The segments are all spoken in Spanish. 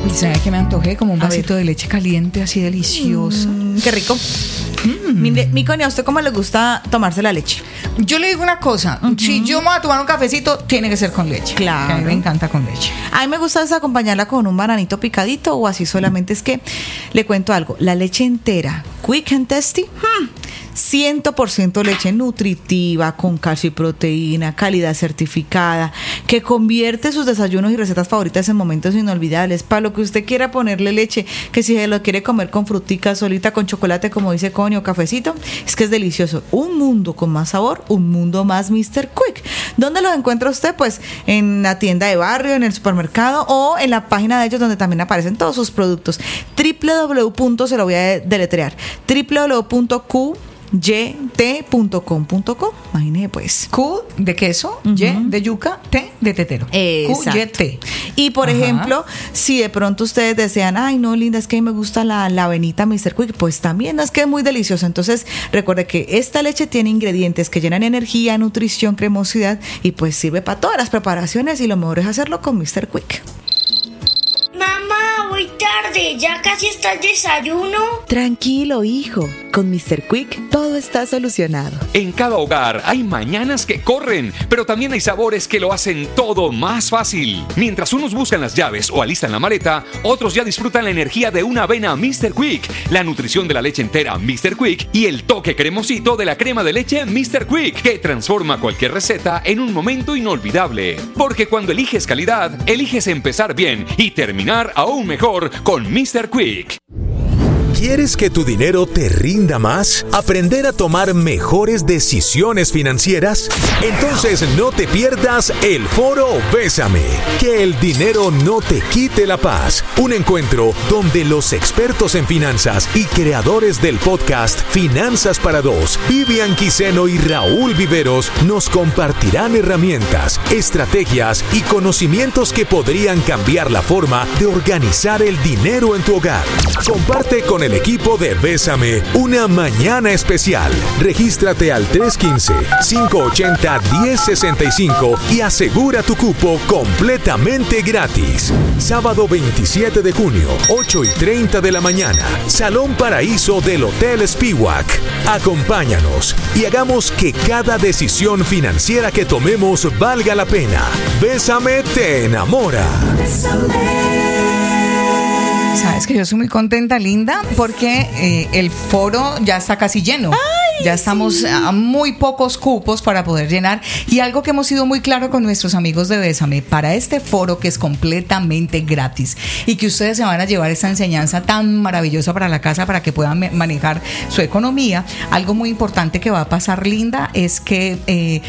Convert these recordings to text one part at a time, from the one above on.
Y sabe que me antojé como un vasito de leche caliente así deliciosa. Qué rico. Mire, mi Connie, ¿a usted cómo le gusta tomarse la leche? Yo le digo una cosa, si yo me voy a tomar un cafecito, tiene que ser con leche. Claro. Que a mí me encanta con leche. A mí me gusta acompañarla con un bananito picadito o así solamente. Es que le cuento algo, la leche entera, quick and tasty, 100% leche nutritiva, con calcio y proteína, calidad certificada, que convierte sus desayunos y recetas favoritas en momentos inolvidables. Para lo que usted quiera ponerle leche, que si se lo quiere comer con frutica, solita, con chocolate, como dice Connie, o cafecito, es que es delicioso. Un mundo con más sabor, un mundo más Mr. Quick. ¿Dónde los encuentra usted? Pues en la tienda de barrio, en el supermercado o en la página de ellos donde también aparecen todos sus productos. Se lo voy a deletrear, www.qyt.com.co. Imagínese pues. Q de queso, Y de yuca, T de tetero. Exacto. QYT. Y por ejemplo, si de pronto ustedes desean, ay no, linda, es que a mí me gusta la avenita Mr. Quick, pues también es que es muy delicioso. Entonces recuerde que esta leche tiene ingredientes que llenan energía, nutrición, cremosidad y pues sirve para todas las preparaciones, y lo mejor es hacerlo con Mr. Quick. Mamá, voy tarde, ya casi está el desayuno. Tranquilo, hijo. Con Mr. Quick todo está solucionado. En cada hogar hay mañanas que corren, pero también hay sabores que lo hacen todo más fácil. Mientras unos buscan las llaves o alistan la maleta, otros ya disfrutan la energía de una avena Mr. Quick, la nutrición de la leche entera Mr. Quick y el toque cremosito de la crema de leche Mr. Quick, que transforma cualquier receta en un momento inolvidable. Porque cuando eliges calidad, eliges empezar bien y terminar aún mejor con Mr. Quick. ¿Quieres que tu dinero te rinda más? ¿Aprender a tomar mejores decisiones financieras? Entonces no te pierdas el Foro Bésame. Que el dinero no te quite la paz. Un encuentro donde los expertos en finanzas y creadores del podcast Finanzas para Dos, Vivian Quiseno y Raúl Viveros, nos compartirán herramientas, estrategias y conocimientos que podrían cambiar la forma de organizar el dinero en tu hogar. Comparte con el equipo de Bésame una mañana especial. Regístrate al 315-580-1065 y asegura tu cupo completamente gratis. Sábado 27 de junio, 8:30 de la mañana, Salón Paraíso del Hotel Spiwak. Acompáñanos y hagamos que cada decisión financiera que tomemos valga la pena. Bésame te enamora. Sabes que yo soy muy contenta, linda, porque el foro ya está casi lleno. Ya estamos a muy pocos cupos para poder llenar. Y algo que hemos sido muy claro con nuestros amigos de Bésame, para este foro que es completamente gratis y que ustedes se van a llevar esta enseñanza tan maravillosa para la casa, para que puedan manejar su economía, algo muy importante que va a pasar, linda, es que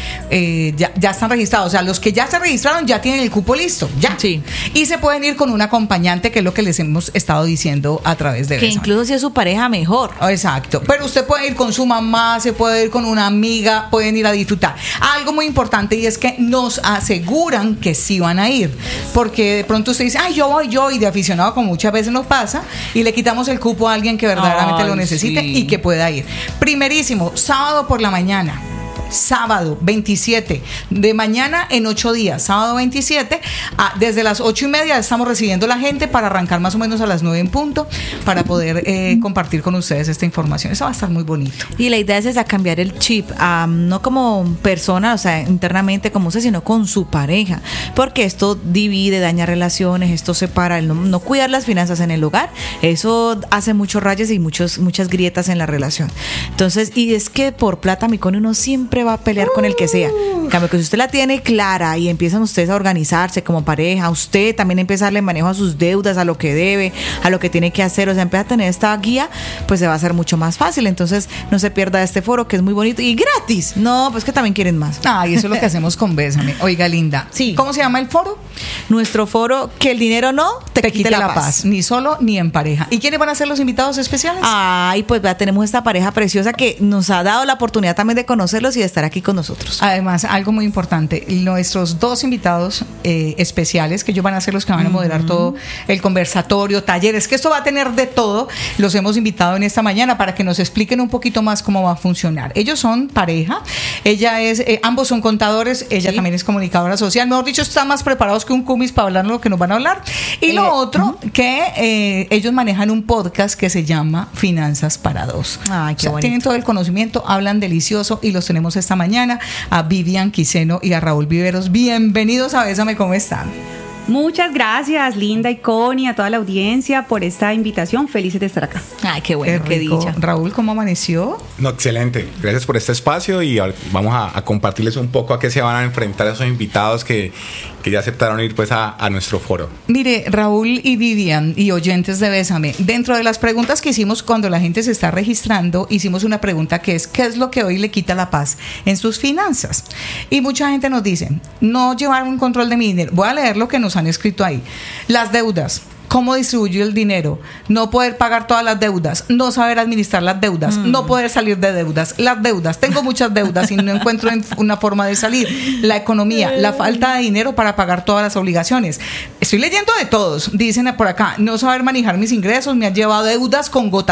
ya están registrados. O sea, los que ya se registraron ya tienen el cupo listo, ya. Sí. Y se pueden ir con un acompañante, que es lo que les hemos estado diciendo a través de Bésame. Que incluso si es su pareja, mejor. Exacto, pero usted puede ir con su mamá, se puede ir con una amiga, pueden ir a disfrutar. Algo muy importante, y es que nos aseguran que sí van a ir, porque de pronto usted dice, ay, yo voy, y de aficionado, como muchas veces nos pasa, y le quitamos el cupo a alguien que verdaderamente lo necesite y que pueda ir. Primerísimo, sábado por la mañana. Sábado 27 de mañana en 8 días, sábado 27, desde las 8:30 estamos recibiendo la gente para arrancar más o menos a las 9 en punto, para poder compartir con ustedes esta información. Eso va a estar muy bonito. Y la idea es esa, cambiar el chip, no como persona, o sea, internamente como usted, sino con su pareja, porque esto divide, daña relaciones, esto separa, el no cuidar las finanzas en el hogar, eso hace muchos rayes y muchas grietas en la relación. Entonces, y es que por plata, mi Connie, uno siempre va a pelear con el que sea. En cambio, que si usted la tiene clara y empiezan ustedes a organizarse como pareja, usted también empieza a darle manejo a sus deudas, a lo que debe, a lo que tiene que hacer, o sea, empieza a tener esta guía, pues se va a hacer mucho más fácil. Entonces, no se pierda este foro, que es muy bonito y gratis. No, pues que también quieren más. Y eso es lo que hacemos con Bésame. Oiga, linda, sí. ¿Cómo se llama el foro? Nuestro foro, que el dinero no te quite la paz. Ni solo ni en pareja. ¿Y quiénes van a ser los invitados especiales? Pues ya tenemos esta pareja preciosa que nos ha dado la oportunidad también de conocerlos y de estar aquí con nosotros. Además, algo muy importante, nuestros dos invitados especiales, que ellos van a ser los que van a moderar todo el conversatorio, talleres, que esto va a tener de todo, los hemos invitado en esta mañana para que nos expliquen un poquito más cómo va a funcionar. Ellos son pareja, ambos son contadores, ella también es comunicadora social, mejor dicho, están más preparados que un cumis para hablar lo que nos van a hablar, Y lo otro, que ellos manejan un podcast que se llama Finanzas para Dos. Ay, qué bonito. Tienen todo el conocimiento, hablan delicioso y los tenemos esta mañana a Vivian Quiseno y a Raúl Viveros. Bienvenidos a Bésame, ¿cómo están? Muchas gracias, Linda y Connie, a toda la audiencia por esta invitación. Felices de estar acá. Ay, qué bueno, qué rico. dicha. Raúl, ¿cómo amaneció? No, excelente. Gracias por este espacio y vamos a compartirles un poco a qué se van a enfrentar esos invitados que ya aceptaron ir pues a nuestro foro. Mire, Raúl y Vivian y oyentes de Bésame, dentro de las preguntas que hicimos cuando la gente se está registrando, hicimos una pregunta que es ¿qué es lo que hoy le quita la paz en sus finanzas? Y mucha gente nos dice, no llevar un control de mi dinero. Voy a leer lo que nos han escrito ahí. Las deudas. ¿Cómo distribuyo el dinero? No poder pagar todas las deudas, no saber administrar las deudas, no poder salir de deudas, las deudas, tengo muchas deudas y no encuentro una forma de salir, la economía, la falta de dinero para pagar todas las obligaciones. Estoy leyendo de todos, dicen por acá, no saber manejar mis ingresos, me han llevado deudas con gota.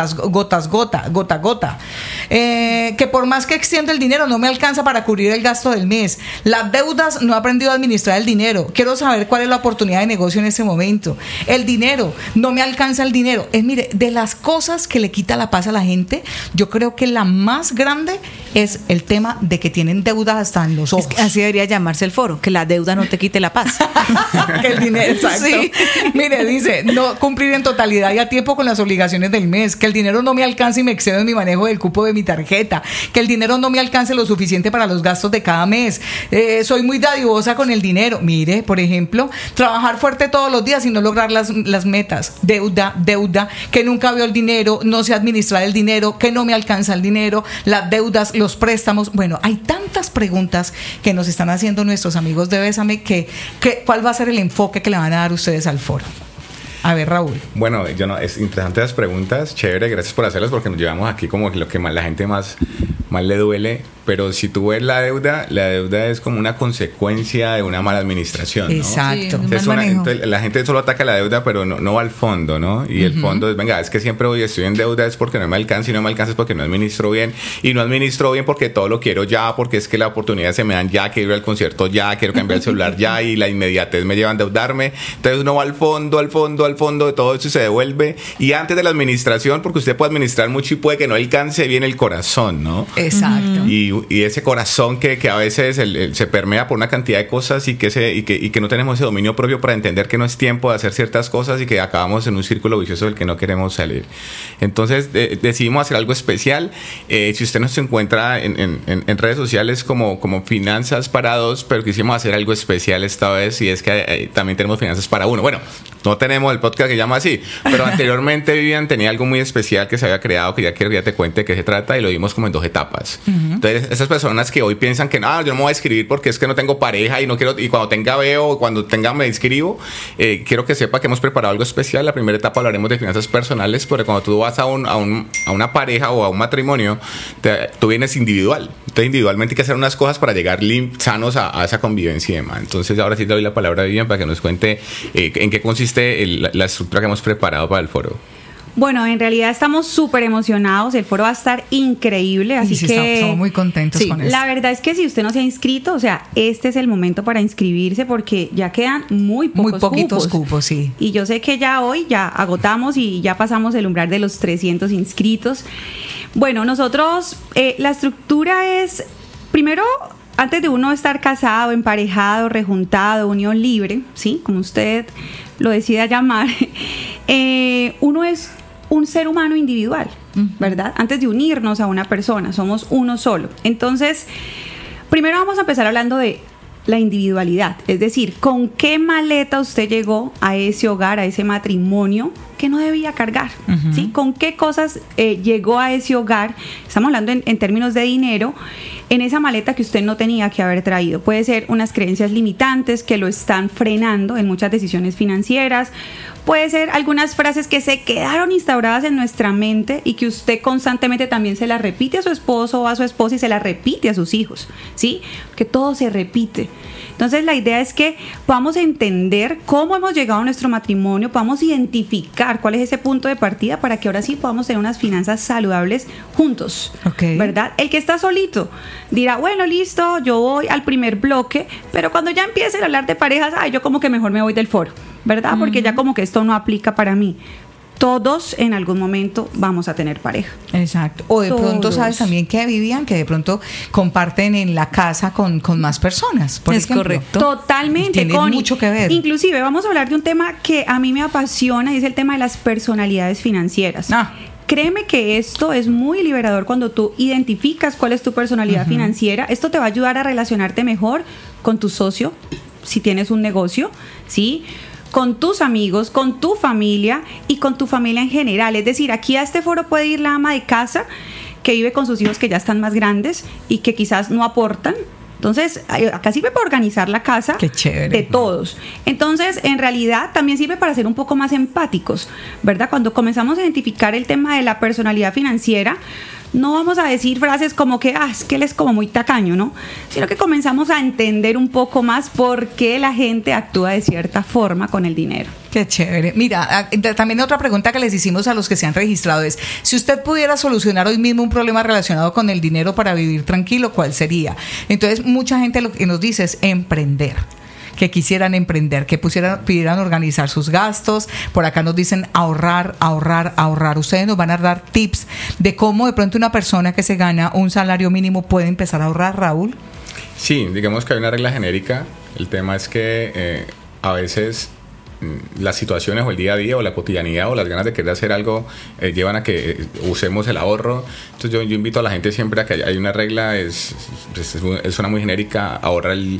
Que por más que extiendo el dinero no me alcanza para cubrir el gasto del mes. Las deudas, no he aprendido a administrar el dinero, quiero saber cuál es la oportunidad de negocio en este momento. El dinero, no me alcanza el dinero. Mire, de las cosas que le quita la paz a la gente, yo creo que la más grande es el tema de que tienen deudas hasta en los ojos. Es que así debería llamarse el foro, que la deuda no te quite la paz. Que el dinero, exacto. Sí. Mire, dice, no cumplir en totalidad y a tiempo con las obligaciones del mes, que el dinero no me alcance y me excedo en mi manejo del cupo de mi tarjeta, que el dinero no me alcance lo suficiente para los gastos de cada mes. Soy muy dadivosa con el dinero. Mire, por ejemplo, trabajar fuerte todos los días y no lograr las metas. Deuda, que nunca veo el dinero, no sé administrar el dinero, que no me alcanza el dinero, las deudas, los préstamos. Bueno, hay tantas preguntas que nos están haciendo nuestros amigos de Bésame que ¿cuál va a ser el enfoque que le van a dar ustedes al foro? A ver, Raúl. Bueno, es interesante las preguntas, chévere, gracias por hacerlas porque nos llevamos aquí como lo que más la gente más le duele, pero si tú ves la deuda es como una consecuencia de una mala administración, ¿no? Exacto. Sí, entonces, la gente solo ataca la deuda, pero no va al fondo, ¿no? Y el fondo es, venga, es que siempre hoy estoy en deuda, es porque no me alcanza y no me alcanza es porque no administro bien, y no administro bien porque todo lo quiero ya, porque es que la oportunidad se me dan ya, quiero ir al concierto ya, quiero cambiar el celular ya, y la inmediatez me lleva a endeudarme. Entonces uno va al fondo de todo eso y se devuelve, y antes de la administración, porque usted puede administrar mucho y puede que no alcance bien el corazón, ¿no? Exacto. Y ese corazón que a veces se permea por una cantidad de cosas y que no tenemos ese dominio propio para entender que no es tiempo de hacer ciertas cosas y que acabamos en un círculo vicioso del que no queremos salir. Entonces decidimos hacer algo especial. Si usted nos encuentra en redes sociales como Finanzas para Dos, pero quisimos hacer algo especial esta vez, y es que también tenemos Finanzas para Uno. Bueno, no tenemos el podcast que llama así, pero anteriormente Vivian tenía algo muy especial que se había creado, que ya quiero que ya te cuente de qué se trata, y lo vimos como en 2 etapas. Entonces, esas personas que hoy piensan que yo no me voy a inscribir porque es que no tengo pareja y no quiero, y cuando tenga veo, cuando tenga me inscribo, quiero que sepa que hemos preparado algo especial. La primera etapa hablaremos de finanzas personales, porque cuando tú vas a una pareja o a un matrimonio, tú vienes individual. Entonces, individualmente hay que hacer unas cosas para llegar sanos a esa convivencia y demás. Entonces, ahora sí te doy la palabra a Vivian para que nos cuente en qué consiste la estructura que hemos preparado para el foro. Bueno, en realidad estamos súper emocionados, el foro va a estar increíble, así que estamos muy contentos con eso. La verdad es que si usted no se ha inscrito, o sea, este es el momento para inscribirse porque ya quedan muy poquitos cupos, sí. Y yo sé que hoy ya agotamos y ya pasamos el umbral de los 300 inscritos. Bueno, nosotros, la estructura es, primero, antes de uno estar casado, emparejado, rejuntado, unión libre, ¿sí? Como usted lo decida llamar, uno es un ser humano individual, ¿verdad? Antes de unirnos a una persona, somos uno solo. Entonces, primero vamos a empezar hablando de la individualidad, es decir, con qué maleta usted llegó a ese hogar, a ese matrimonio que no debía cargar, ¿sí? Con qué cosas llegó a ese hogar, estamos hablando en términos de dinero, en esa maleta que usted no tenía que haber traído. Puede ser unas creencias limitantes que lo están frenando en muchas decisiones financieras, puede ser algunas frases que se quedaron instauradas en nuestra mente y que usted constantemente también se las repite a su esposo o a su esposa y se las repite a sus hijos, ¿sí? Que todo se repite. Entonces la idea es que podamos entender cómo hemos llegado a nuestro matrimonio, podamos identificar cuál es ese punto de partida para que ahora sí podamos tener unas finanzas saludables juntos, ¿verdad? El que está solito dirá, bueno, listo, yo voy al primer bloque, pero cuando ya empiecen a hablar de parejas, yo como que mejor me voy del foro, ¿verdad? Porque ya como que esto no aplica para mí. Todos en algún momento vamos a tener pareja. Exacto. O de pronto, ¿sabes también que Vivian? Que de pronto comparten en la casa con más personas, por ejemplo. Correcto. Totalmente. Tiene mucho que ver. Inclusive vamos a hablar de un tema que a mí me apasiona y es el tema de las personalidades financieras. Créeme que esto es muy liberador cuando tú identificas cuál es tu personalidad financiera. Esto te va a ayudar a relacionarte mejor con tu socio, si tienes un negocio, ¿sí?, con tus amigos, con tu familia y con tu familia en general. Es decir, aquí a este foro puede ir la ama de casa que vive con sus hijos que ya están más grandes y que quizás no aportan. Entonces, acá sirve para organizar la casa de todos. Entonces, en realidad, también sirve para ser un poco más empáticos, ¿verdad? Cuando comenzamos a identificar el tema de la personalidad financiera, no vamos a decir frases como que, es que él es como muy tacaño, ¿no? Sino que comenzamos a entender un poco más por qué la gente actúa de cierta forma con el dinero. Qué chévere. Mira, también otra pregunta que les hicimos a los que se han registrado es, si usted pudiera solucionar hoy mismo un problema relacionado con el dinero para vivir tranquilo, ¿cuál sería? Entonces, mucha gente lo que nos dice es emprender. Que quisieran emprender, que pudieran organizar sus gastos. Por acá nos dicen ahorrar. Ustedes nos van a dar tips de cómo de pronto una persona que se gana un salario mínimo puede empezar a ahorrar, Raúl. Sí, digamos que hay una regla genérica. El tema es que a veces las situaciones o el día a día o la cotidianidad o las ganas de querer hacer algo llevan a que usemos el ahorro. Entonces yo invito a la gente siempre a que hay una regla, suena muy genérica, ahorra el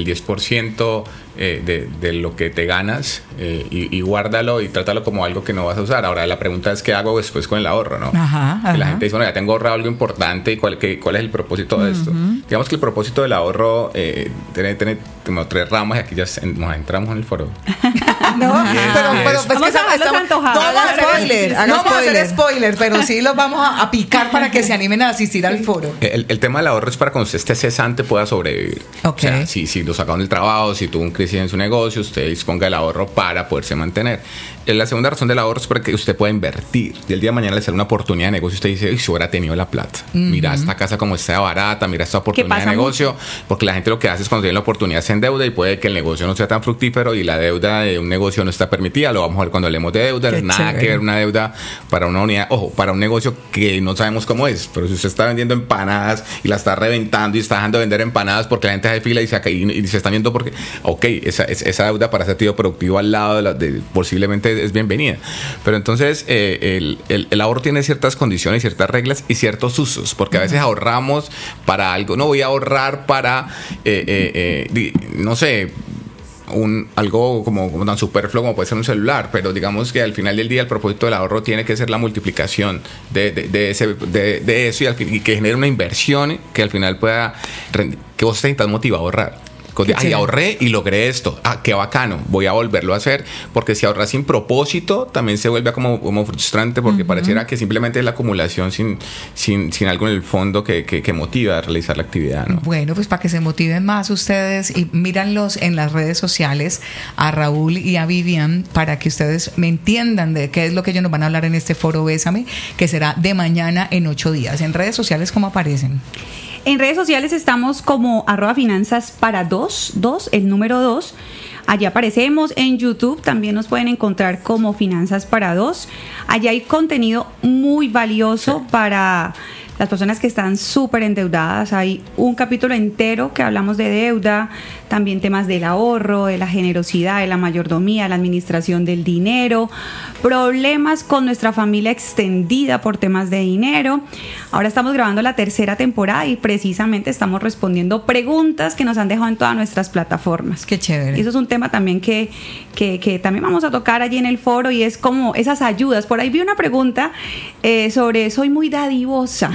10% de lo que te ganas y guárdalo y trátalo como algo que no vas a usar. Ahora la pregunta es qué hago después con el ahorro, ¿no? Que la gente dice, bueno, ya tengo ahorrado algo importante y cuál es el propósito de esto. Digamos que el propósito del ahorro tiene como 3 ramas y aquí ya nos entramos en el foro. No, pero es que vamos a hacer spoiler, pero sí los vamos a picar para que se animen a asistir al foro. El tema del ahorro es para cuando usted esté cesante pueda sobrevivir. O sea, si lo sacaron del trabajo, si tuvo un crisis en su negocio, usted disponga el ahorro para poderse mantener. La segunda razón del ahorro es para que usted pueda invertir. Y el día de mañana le sale una oportunidad de negocio, usted dice, si hubiera tenido la plata. Mira esta casa como está barata, mira esta oportunidad de negocio. Porque la gente lo que hace es cuando tiene la oportunidad se endeuda y puede que el negocio no sea tan fructífero y la deuda de un negocio no está permitida. Lo vamos a ver cuando hablemos de deuda. No es nada que ver una deuda para una unidad, para un negocio que no sabemos cómo es. Pero si usted está vendiendo empanadas y la está reventando y está dejando de vender empanadas porque la gente hace fila y se está viendo porque, esa deuda para ese activo productivo al lado posiblemente es bienvenida. Pero entonces el ahorro tiene ciertas condiciones, ciertas reglas y ciertos usos, porque a veces ahorramos para algo. No voy a ahorrar para no sé, algo como tan superfluo como puede ser un celular, pero digamos que al final del día el propósito del ahorro tiene que ser la multiplicación de eso y que genere una inversión que al final pueda rendir, que vos estés tan motivado a ahorrar. Ahorré y logré esto. Qué bacano, voy a volverlo a hacer. Porque si ahorras sin propósito, también se vuelve como frustrante, porque pareciera que simplemente es la acumulación sin algo en el fondo que motiva a realizar la actividad, ¿no? Bueno, pues para que se motiven más ustedes y míranlos en las redes sociales a Raúl y a Vivian para que ustedes me entiendan de qué es lo que ellos nos van a hablar en este foro Bésame, que será de mañana en 8 días. En redes sociales, ¿cómo aparecen? En redes sociales estamos como @finanzas2, el número 2. Allí aparecemos. En YouTube también nos pueden encontrar como Finanzas para 2. Allí hay contenido muy valioso para las personas que están súper endeudadas. Hay un capítulo entero que hablamos de deuda, también temas del ahorro, de la generosidad, de la mayordomía, la administración del dinero, problemas con nuestra familia extendida por temas de dinero. Ahora estamos grabando la 3ª temporada y precisamente estamos respondiendo preguntas que nos han dejado en todas nuestras plataformas. Qué chévere. Y eso es un tema también que también vamos a tocar allí en el foro, y es como esas ayudas. Por ahí vi una pregunta sobre soy muy dadivosa.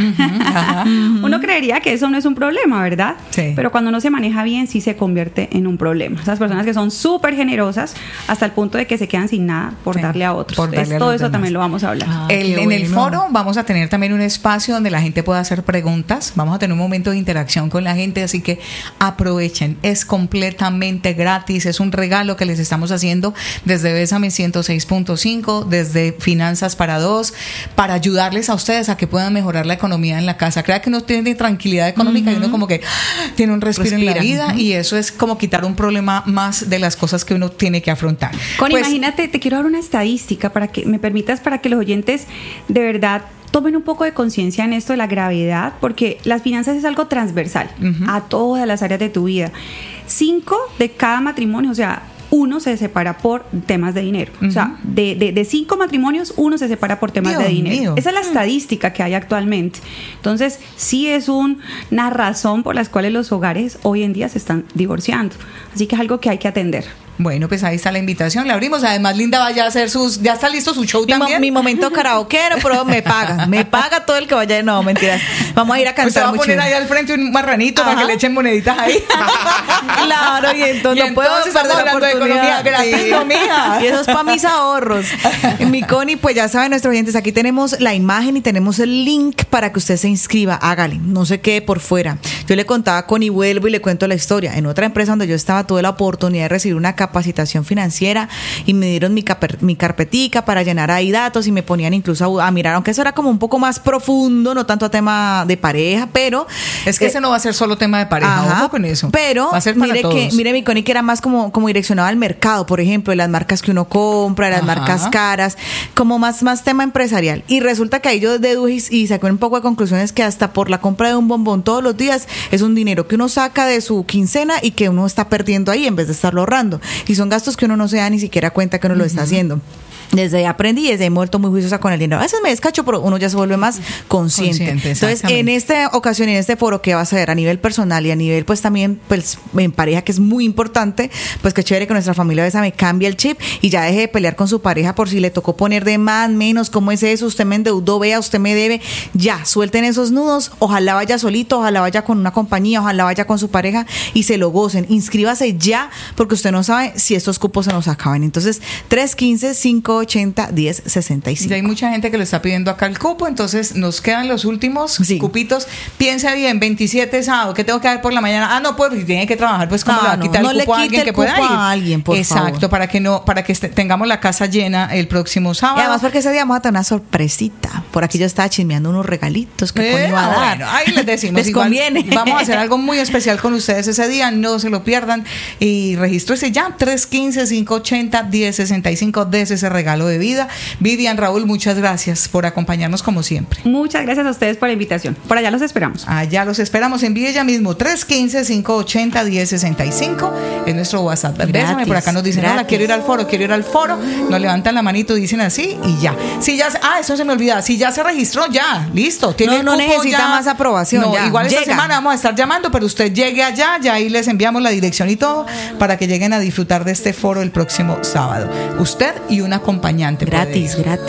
Uno creería que eso no es un problema, ¿verdad? Sí. Pero cuando uno se maneja bien, sí se convierte en un problema. Esas personas que son súper generosas hasta el punto de que se quedan sin nada por Sí, darle a otros. por darle a Todo los eso demás. también lo vamos a hablar. En el foro vamos a tener también un espacio donde la gente pueda hacer preguntas. Vamos a tener un momento de interacción con la gente, así que aprovechen. Es completamente gratis. Es un regalo que les estamos haciendo desde Bésame 106.5, desde Finanzas para Dos, para ayudarles a ustedes a que puedan mejorar la economía en la casa. Crea que uno tiene tranquilidad económica y uno como que tiene un respiro en la vida, y eso es como quitar un problema más de las cosas que uno tiene que afrontar. Connie, Pues, imagínate, te quiero dar una estadística para que me permitas, para que los oyentes de verdad tomen un poco de conciencia en esto de la gravedad, porque las finanzas es algo transversal a todas las áreas de tu vida. 5 de cada matrimonio, o sea, uno se separa por temas de dinero. O sea, de 5 matrimonios, uno se separa por temas Dios de dinero. mío. Esa es la estadística que hay actualmente. Entonces, sí es una razón por las cuales los hogares hoy en día se están divorciando. Así que es algo que hay que atender. Bueno, pues ahí está la invitación, la abrimos. Además, Linda vaya a hacer ya está listo su show también. Mi momento karaokeero, pero me paga todo el que vaya. No, mentiras. Vamos a ir a Pues se cantar va a mucho. poner ahí al frente un marranito para Ajá. que le echen moneditas ahí. Claro, y entonces no puedo estamos perder la hablando de oportunidad. economía gratis, Sí. no, mija. Y eso es para mis ahorros. Mi Connie, pues ya saben nuestros oyentes, aquí tenemos la imagen y tenemos el link para que usted se inscriba. Hágale, no se quede por fuera. Yo le contaba a Connie, vuelvo y le cuento la historia. En otra empresa donde yo estaba, tuve la oportunidad de recibir una capacitación financiera y me dieron mi carpetica para llenar ahí datos y me ponían incluso a mirar, aunque eso era como un poco más profundo, no tanto a tema de pareja, pero Es que ese no va a ser solo tema de pareja, ajá, ojo con eso. pero va a ser para mire todos. mire mi Connie, que era más como direccionado al mercado, por ejemplo, de las marcas que uno compra, de las Ajá. marcas caras, como más tema empresarial. Y resulta que ahí yo deduje y saqué un poco de conclusiones que hasta por la compra de un bombón todos los días es un dinero que uno saca de su quincena y que uno está perdiendo ahí en vez de estarlo ahorrando. Y son gastos que uno no se da ni siquiera cuenta que uno lo está haciendo. Desde ahí aprendí y desde ahí me he vuelto muy juiciosa con el dinero. A veces me descacho, pero uno ya se vuelve más consciente. Entonces, exactamente. en esta ocasión, en este foro que va a ser a nivel personal y a nivel, pues también, pues en pareja, que es muy importante, pues qué chévere que nuestra familia Bésame cambie el chip y ya deje de pelear con su pareja por si le tocó poner de más, menos, cómo es eso, usted me endeudó, vea, usted me debe. Ya, suelten esos nudos, ojalá vaya solito, ojalá vaya con una compañía, ojalá vaya con su pareja y se lo gocen. Inscríbase ya, porque usted no sabe si estos cupos se nos acaban. Entonces, 315-580-1065. Ya hay mucha gente que le está pidiendo acá el cupo, entonces nos quedan los últimos Sí. cupitos. Piensa bien, 27 sábado, ¿qué tengo que hacer por la mañana? Ah, no, pues si tiene que trabajar, pues cómo Ah, le va a no, quitar no el le cupo a quite alguien el que pueda cupo ir. a alguien, por Exacto, favor. para que tengamos la casa llena el próximo sábado. Y además porque ese día vamos a tener una sorpresita. Por aquí yo estaba chismeando unos regalitos que Connie iba a dar. Bueno, ahí les decimos. Les igual conviene. Vamos a hacer algo muy especial con ustedes ese día, no se lo pierdan. Y regístrese ya, 315-580-1065, des ese regalo de vida. Vivian, Raúl, muchas gracias por acompañarnos como siempre. Muchas gracias a ustedes por la invitación. Por allá los esperamos. Allá los esperamos, envíe ya mismo 315-580-1065 es nuestro WhatsApp. Bésame, por acá nos dicen, hola, quiero ir al foro, nos levantan la manito, dicen así y ya. Si ya, eso se me olvidaba, si ya se registró, ya, listo. Tiene No, no cupo, necesita ya. más aprobación, No, ya, igual esta llega. semana vamos a estar llamando, pero usted llegue allá, ya ahí les enviamos la dirección y todo para que lleguen a disfrutar de este foro el próximo sábado. Usted y un acompañante. puede Gratis, ir. gratis.